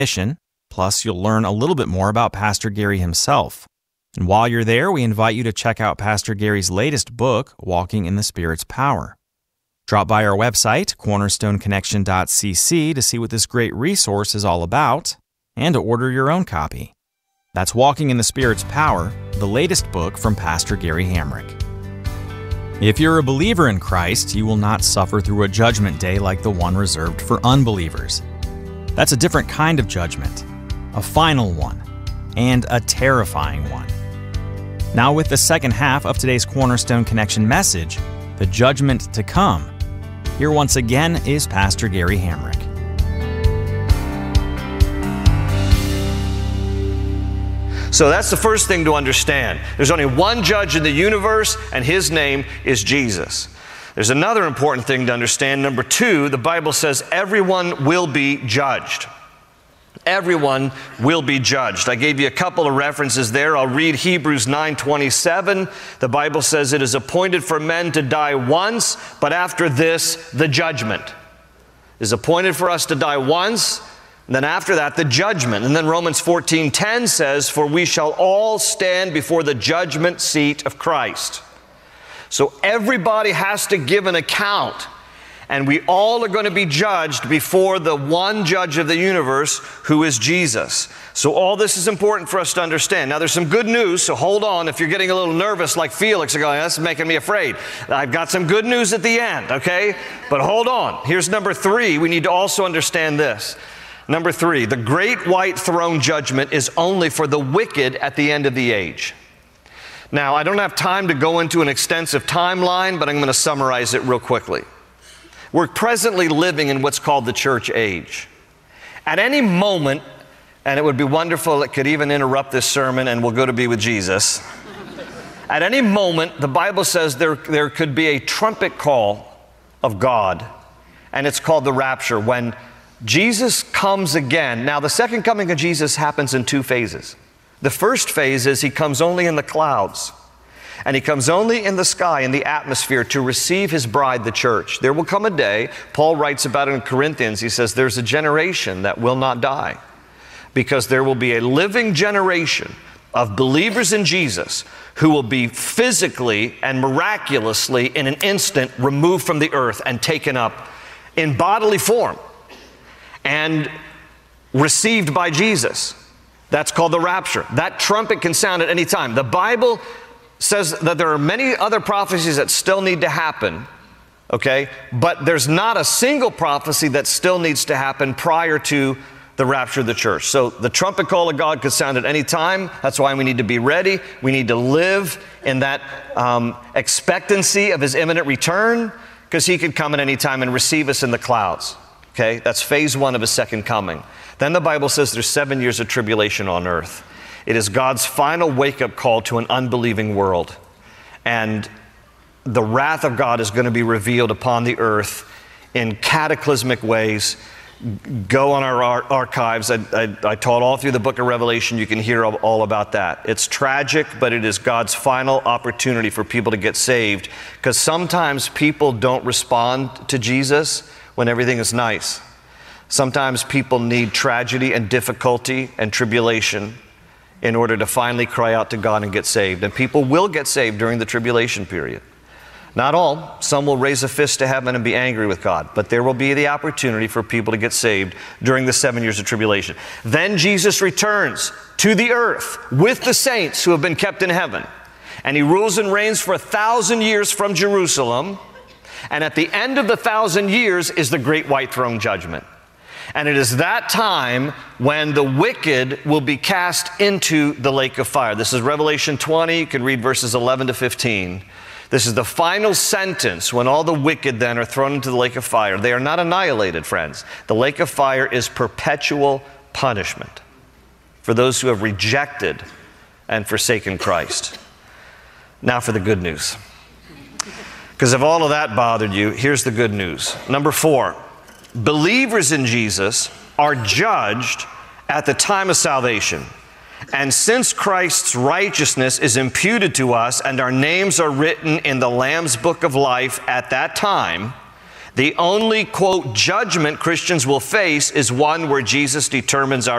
mission. Plus, you'll learn a little bit more about Pastor Gary himself. And while you're there, we invite you to check out Pastor Gary's latest book, Walking in the Spirit's Power. Drop by our website, cornerstoneconnection.cc, to see what this great resource is all about and to order your own copy. That's Walking in the Spirit's Power, the latest book from Pastor Gary Hamrick. If you're a believer in Christ, you will not suffer through a judgment day like the one reserved for unbelievers. That's a different kind of judgment, a final one, and a terrifying one. Now, with the second half of today's Cornerstone Connection message, the judgment to come, here once again is Pastor Gary Hamrick. So that's the first thing to understand. There's only one judge in the universe, and his name is Jesus. There's another important thing to understand. Number two, the Bible says everyone will be judged. Everyone will be judged. I gave you a couple of references there. I'll read Hebrews 9:27. The Bible says it is appointed for men to die once, but after this, the judgment. It is appointed for us to die once, and then after that, the judgment. And then Romans 14:10 says, for we shall all stand before the judgment seat of Christ. So everybody has to give an account. And we all are going to be judged before the one judge of the universe, who is Jesus. So all this is important for us to understand. Now there's some good news, so hold on. If you're getting a little nervous like Felix, you're going, that's making me afraid. I've got some good news at the end, okay? But hold on. Here's number three. We need to also understand this. Number three, the great white throne judgment is only for the wicked at the end of the age. Now, I don't have time to go into an extensive timeline, but I'm going to summarize it real quickly. We're presently living in what's called the church age. At any moment, and it would be wonderful, it could even interrupt this sermon and we'll go to be with Jesus. At any moment, the Bible says there could be a trumpet call of God, and it's called the rapture, when Jesus comes again. Now, the second coming of Jesus happens in two phases. The first phase is he comes only in the clouds. And he comes only in the sky, in the atmosphere, to receive his bride, the church. There will come a day, Paul writes about it in Corinthians, he says, there's a generation that will not die. Because there will be a living generation of believers in Jesus who will be physically and miraculously, in an instant, removed from the earth and taken up in bodily form and received by Jesus. That's called the rapture. That trumpet can sound at any time. The Bible says that there are many other prophecies that still need to happen, okay? But there's not a single prophecy that still needs to happen prior to the rapture of the church. So the trumpet call of God could sound at any time. That's why we need to be ready. We need to live in that expectancy of his imminent return, because he could come at any time and receive us in the clouds, okay? That's phase one of his second coming. Then the Bible says there's 7 years of tribulation on earth. It is God's final wake-up call to an unbelieving world. And the wrath of God is going to be revealed upon the earth in cataclysmic ways. Go on our archives. I taught all through the book of Revelation. You can hear all about that. It's tragic, but it is God's final opportunity for people to get saved. Because sometimes people don't respond to Jesus when everything is nice. Sometimes people need tragedy and difficulty and tribulation in order to finally cry out to God and get saved. And people will get saved during the tribulation period. Not all. Some will raise a fist to heaven and be angry with God. But there will be the opportunity for people to get saved during the 7 years of tribulation. Then Jesus returns to the earth with the saints who have been kept in heaven. And he rules and reigns for 1,000 years from Jerusalem. And at the end of the 1,000 years is the great white throne judgment. And it is that time when the wicked will be cast into the lake of fire. This is Revelation 20. You can read verses 11 to 15. This is the final sentence when all the wicked then are thrown into the lake of fire. They are not annihilated, friends. The lake of fire is perpetual punishment for those who have rejected and forsaken Christ. Now for the good news. Because if all of that bothered you, here's the good news. Number 4. Believers in Jesus are judged at the time of salvation. And since Christ's righteousness is imputed to us and our names are written in the Lamb's book of life at that time, The only, quote, judgment Christians will face is one where Jesus determines our